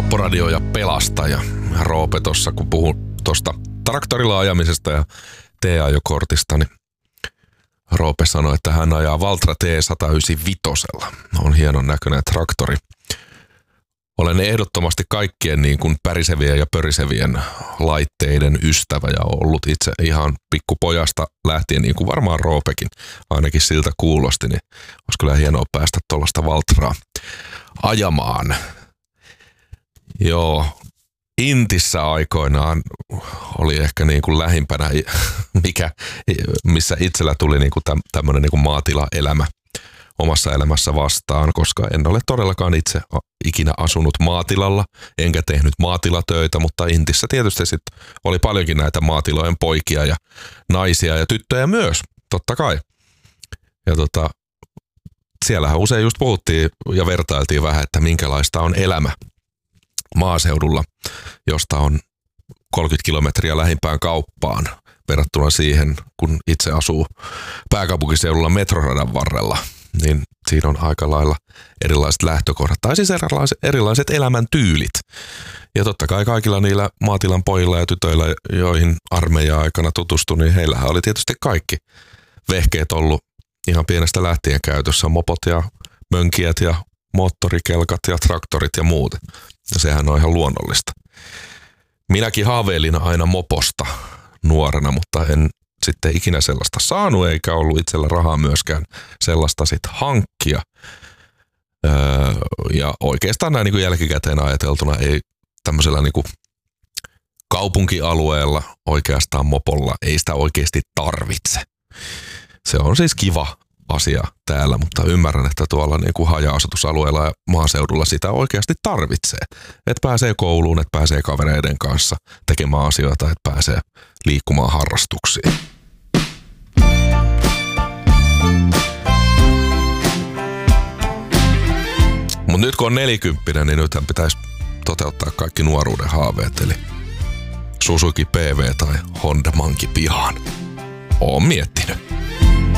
Vapporadio ja pelastaja. Roope tossa, kun puhun tuosta traktorilla ajamisesta ja T-ajokortista, niin Roope sanoi, että hän ajaa Valtra T195. On hienon näköinen traktori. Olen ehdottomasti kaikkien niin kuin pärisevien ja pörisevien laitteiden ystävä ja ollut itse ihan pikkupojasta lähtien, niin kuin varmaan Roopekin ainakin siltä kuulosti, niin olisi kyllä hienoa päästä tuollaista Valtraa ajamaan. Joo, Intissä aikoinaan oli ehkä niin kuin lähimpänä, missä itsellä tuli niin kuin tämmöinen niin kuin maatilaelämä omassa elämässä vastaan, koska en ole todellakaan itse ikinä asunut maatilalla, enkä tehnyt maatilatöitä, mutta Intissä tietysti sitten oli paljonkin näitä maatilojen poikia ja naisia ja tyttöjä myös, totta kai. Ja siellähän usein just puhuttiin ja vertailtiin vähän, että minkälaista on elämä maaseudulla, josta on 30 kilometriä lähimpään kauppaan verrattuna siihen, kun itse asuu pääkaupunkiseudulla metroradan varrella, niin siinä on aika lailla erilaiset lähtökohdat, tai siis erilaiset elämäntyylit. Ja totta kai kaikilla niillä maatilan pojilla ja tytöillä, joihin armeijan aikana tutustui, niin heillähän oli tietysti kaikki vehkeet ollut ihan pienestä lähtien käytössä, mopot ja mönkijät ja moottorikelkat ja traktorit ja muut. Ja sehän on ihan luonnollista. Minäkin haaveilin aina moposta nuorena, mutta en sitten ikinä sellaista saanut, eikä ollut itsellä rahaa myöskään sellaista sitten hankkia. Ja oikeastaan näin niin kuin jälkikäteen ajateltuna ei tämmöisellä niin kuin kaupunkialueella oikeastaan mopolla ei sitä oikeasti tarvitse. Se on siis kiva asia täällä, mutta ymmärrän, että tuolla niin kuin haja-asutusalueella ja maaseudulla sitä oikeasti tarvitsee. Että pääsee kouluun, että pääsee kavereiden kanssa tekemään asioita, että pääsee liikkumaan harrastuksiin. Mutta nyt kun on 40, niin nythän pitäisi toteuttaa kaikki nuoruuden haaveet, eli Suzuki PV tai Honda Monkey pihaan. Oon miettinyt.